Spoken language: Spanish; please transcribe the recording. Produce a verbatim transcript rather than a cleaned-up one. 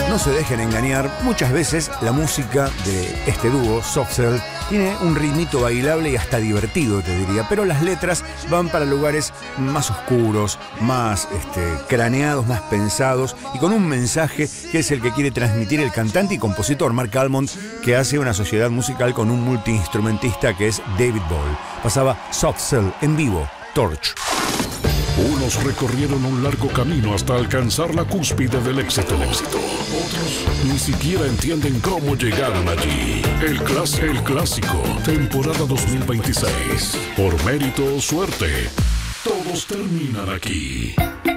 No se dejen engañar, muchas veces la música de este dúo, Soft Cell, tiene un ritmito bailable y hasta divertido, te diría, pero las letras van para lugares más oscuros, más este, craneados, más pensados y con un mensaje que es el que quiere transmitir el cantante y compositor Mark Almond, que hace una sociedad musical con un multiinstrumentista que es David Ball. Pasaba Soft Cell en vivo, Torch. Unos recorrieron un largo camino hasta alcanzar la cúspide del éxito. Otros ni siquiera entienden cómo llegaron allí. El, clas el clásico, temporada dos mil veintiséis. Por mérito o suerte, todos terminan aquí.